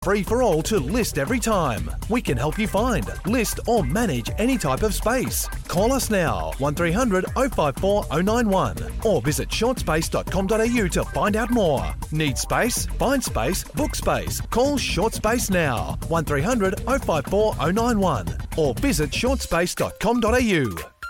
Free for all to list every time. We can help you find, list or manage any type of space. Call us now, 1300 054 091 or visit shortspace.com.au to find out more. Need space? Find space, book space. Call Short Space now, 1300 054 091 or visit shortspace.com.au.